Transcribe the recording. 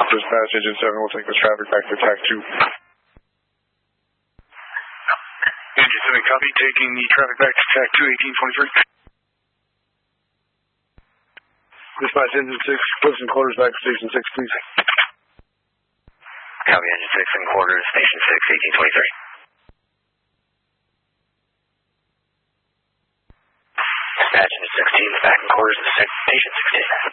Dispatch, Engine 7 will take the traffic back to TAC 2. Engine 7, copy, taking the traffic back to TAC 2, 1823. Dispatch, Engine 6, close and quarters back to Station 6, please. Copy, Engine 6 and quarters, Station 6, 1823. Dispatch, Engine 16, back and quarters to Station 16.